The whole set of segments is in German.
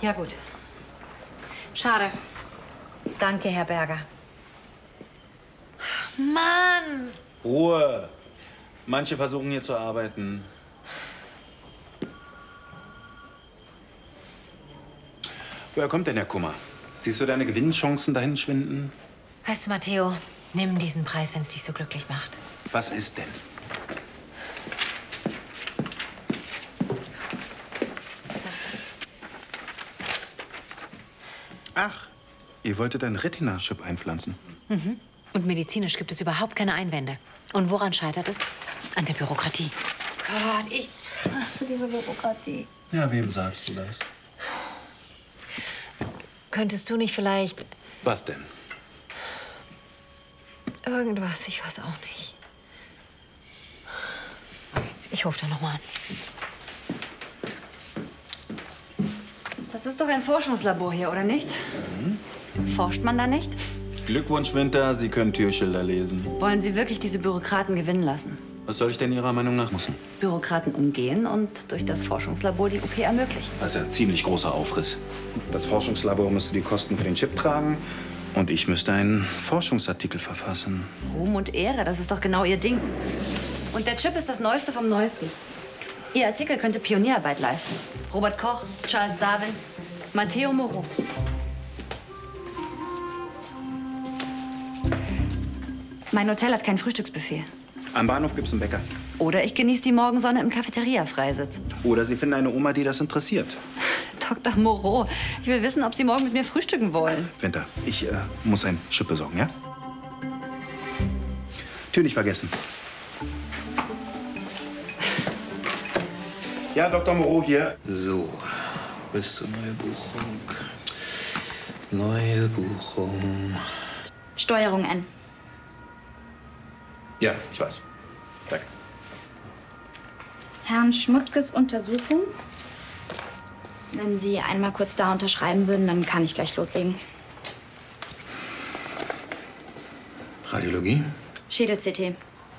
Ja, gut. Schade. Danke, Herr Berger. Mann! Ruhe! Manche versuchen hier zu arbeiten. Woher kommt denn der Kummer? Siehst du deine Gewinnchancen dahin schwinden? Weißt du, Matteo, nimm diesen Preis, wenn es dich so glücklich macht. Was ist denn? Ach, ihr wolltet ein Retina-Chip einpflanzen. Mhm. Und medizinisch gibt es überhaupt keine Einwände. Und woran scheitert es? An der Bürokratie. Gott, ich hasse diese Bürokratie. Ja, wem sagst du das? Könntest du nicht vielleicht... Was denn? Irgendwas, ich weiß auch nicht. Ich rufe da noch mal an. Das ist doch ein Forschungslabor hier, oder nicht? Forscht man da nicht? Glückwunsch, Winter, Sie können Türschilder lesen. Wollen Sie wirklich diese Bürokraten gewinnen lassen? Was soll ich denn Ihrer Meinung nach machen? Bürokraten umgehen und durch das Forschungslabor die OP ermöglichen. Das ist ja ein ziemlich großer Aufriss. Das Forschungslabor müsste die Kosten für den Chip tragen und ich müsste einen Forschungsartikel verfassen. Ruhm und Ehre, das ist doch genau Ihr Ding. Und der Chip ist das Neueste vom Neuesten. Ihr Artikel könnte Pionierarbeit leisten. Robert Koch, Charles Darwin, Matteo Moreau. Mein Hotel hat kein Frühstücksbuffet. Am Bahnhof gibt's einen Bäcker. Oder ich genieße die Morgensonne im Cafeteria-Freisitz. Oder Sie finden eine Oma, die das interessiert. Dr. Moreau, ich will wissen, ob Sie morgen mit mir frühstücken wollen. Winter, ich muss ein Chip besorgen, ja? Tür nicht vergessen. Ja, Dr. Moreau hier. So, bist du neue Buchung? Neue Buchung. Steuerung N. Ja, ich weiß. Danke. Herrn Schmuttges Untersuchung. Wenn Sie einmal kurz da unterschreiben würden, dann kann ich gleich loslegen. Radiologie? Schädel-CT.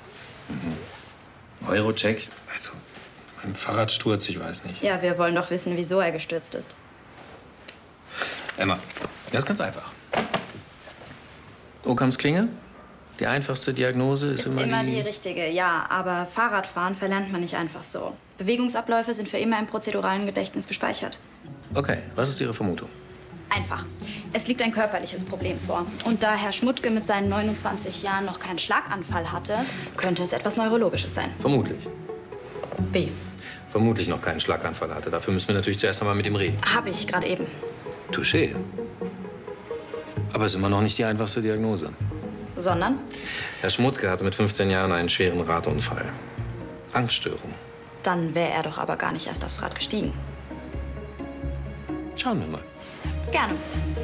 Eurocheck? Also, beim Fahrradsturz, ich weiß nicht. Ja, wir wollen doch wissen, wieso er gestürzt ist. Emma, das ist ganz einfach. Ockhams Klinge? Die einfachste Diagnose ist Immer die richtige, ja. Aber Fahrradfahren verlernt man nicht einfach so. Bewegungsabläufe sind für immer im prozeduralen Gedächtnis gespeichert. Okay, was ist Ihre Vermutung? Einfach. Es liegt ein körperliches Problem vor. Und da Herr Schmuttke mit seinen 29 Jahren noch keinen Schlaganfall hatte, könnte es etwas Neurologisches sein. Vermutlich. Wie? Vermutlich noch keinen Schlaganfall hatte. Dafür müssen wir natürlich zuerst einmal mit ihm reden. Habe ich gerade eben. Touché. Aber es ist immer noch nicht die einfachste Diagnose. Sondern? Herr Schmuttke hatte mit 15 Jahren einen schweren Radunfall. Angststörung. Dann wäre er doch aber gar nicht erst aufs Rad gestiegen. Schauen wir mal. Gerne.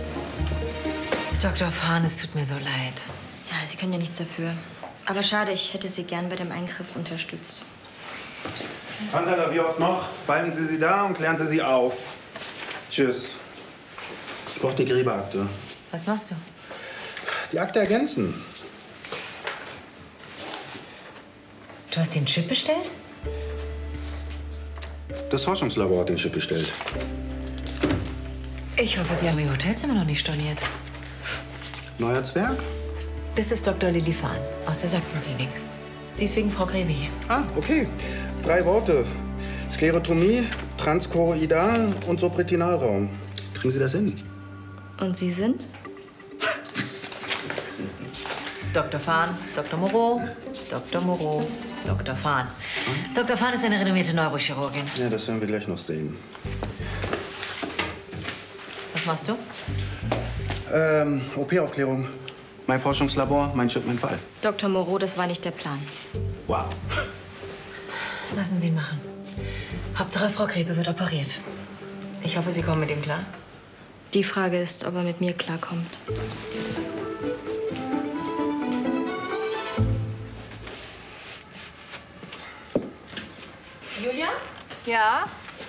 Dr. Fahn, es tut mir so leid. Ja, Sie können ja nichts dafür. Aber schade, ich hätte Sie gern bei dem Eingriff unterstützt. Handhaler, wie oft noch? Behalten Sie sie da und klären Sie sie auf. Tschüss. Ich brauche die Gräberakte. Was machst du? Die Akte ergänzen. Du hast den Chip bestellt? Das Forschungslabor hat den Chip bestellt. Ich hoffe, Sie haben Ihr Hotelzimmer noch nicht storniert. Neuer Zwerg? Das ist Dr. Lilly Fahn aus der Sachsenklinik. Sie ist wegen Frau Greve hier. Ah, okay. 3 Worte. Sklerotomie, Transchoroidal und Subretinalraum. Kriegen Sie das hin? Und Sie sind? Dr. Fahn, Dr. Moreau, Dr. Moreau, Dr. Fahn. Dr. Fahn ist eine renommierte Neurochirurgin. Ja, das werden wir gleich noch sehen. Was machst du? OP-Aufklärung. Mein Forschungslabor, mein Chip, mein Fall. Dr. Moreau, das war nicht der Plan. Wow. Lassen Sie ihn machen. Hauptsache, Frau Grebe wird operiert. Ich hoffe, Sie kommen mit ihm klar. Die Frage ist, ob er mit mir klarkommt. Julia? Ja?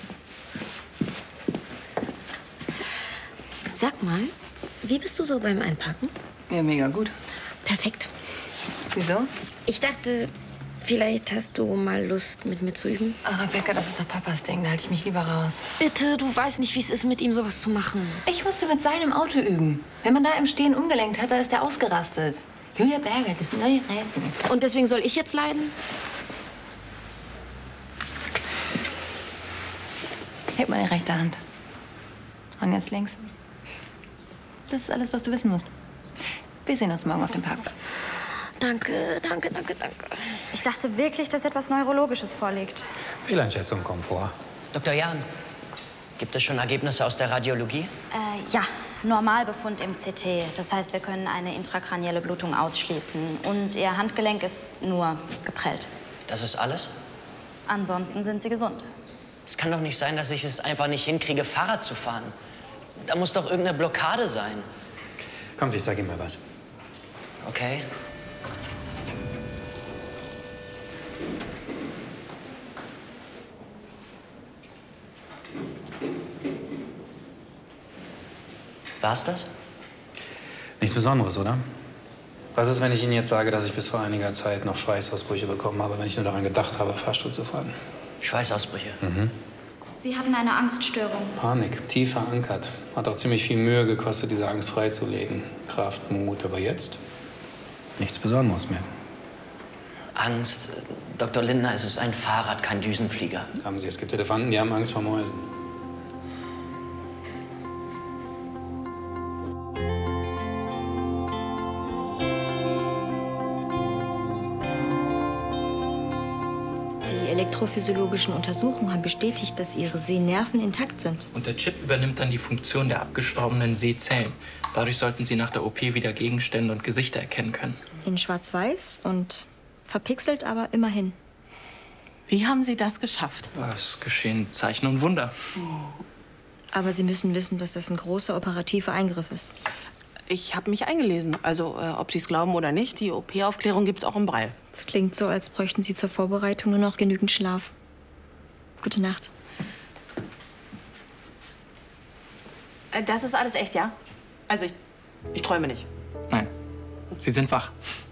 Sag mal, wie bist du so beim Einpacken? Ja, mega gut. Perfekt. Wieso? Ich dachte, Vielleicht hast du mal Lust, mit mir zu üben? Ach, Rebecca, das ist doch Papas Ding. Da halte ich mich lieber raus. Bitte, du weißt nicht, wie es ist, mit ihm sowas zu machen. Ich musste mit seinem Auto üben. Wenn man da im Stehen umgelenkt hat, da ist er ausgerastet. Julia Berger, das neue Reifen. Und deswegen soll ich jetzt leiden? Heb meine rechte Hand. Und jetzt links. Das ist alles, was du wissen musst. Wir sehen uns morgen auf dem Parkplatz. Danke, danke, danke, danke. Ich dachte wirklich, dass etwas Neurologisches vorliegt. Fehleinschätzungen kommen vor. Dr. Jahn, gibt es schon Ergebnisse aus der Radiologie? Ja, Normalbefund im CT. Das heißt, wir können eine intrakranielle Blutung ausschließen. Und Ihr Handgelenk ist nur geprellt. Das ist alles? Ansonsten sind Sie gesund. Es kann doch nicht sein, dass ich es einfach nicht hinkriege, Fahrrad zu fahren. Da muss doch irgendeine Blockade sein. Kommen Sie, ich zeige Ihnen mal was. Okay. War's das? Nichts Besonderes, oder? Was ist, wenn ich Ihnen jetzt sage, dass ich bis vor einiger Zeit noch Schweißausbrüche bekommen habe, wenn ich nur daran gedacht habe, Fahrstuhl zu fahren? Schweißausbrüche? Sie hatten eine Angststörung. Panik, tief verankert. Hat auch ziemlich viel Mühe gekostet, diese Angst freizulegen. Kraft, Mut, aber jetzt nichts Besonderes mehr. Angst? Dr. Lindner, es ist ein Fahrrad, kein Düsenflieger. Haben Sie, es gibt Elefanten, die haben Angst vor Mäusen. Die elektrophysiologischen Untersuchungen haben bestätigt, dass Ihre Sehnerven intakt sind. Und der Chip übernimmt dann die Funktion der abgestorbenen Sehzellen. Dadurch sollten Sie nach der OP wieder Gegenstände und Gesichter erkennen können. In schwarz-weiß und verpixelt, aber immerhin. Wie haben Sie das geschafft? Es geschehen Zeichen und Wunder. Aber Sie müssen wissen, dass das ein großer operativer Eingriff ist. Ich habe mich eingelesen. Also, ob Sie es glauben oder nicht, die OP-Aufklärung gibt's auch im Braille. Es klingt so, als bräuchten Sie zur Vorbereitung nur noch genügend Schlaf. Gute Nacht. Das ist alles echt, ja? Also, ich träume nicht. Nein, Sie sind wach.